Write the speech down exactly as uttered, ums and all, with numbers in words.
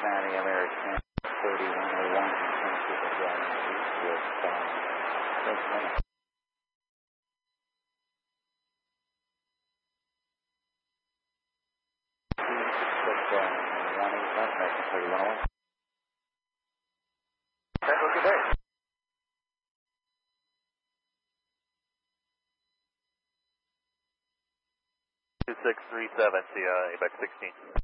Cincinnati American thirty-one oh one, Super Dragon with six minutes. one eight left, American thirty-one oh one. Central, good day. two six three seven, C I A, back sixteen.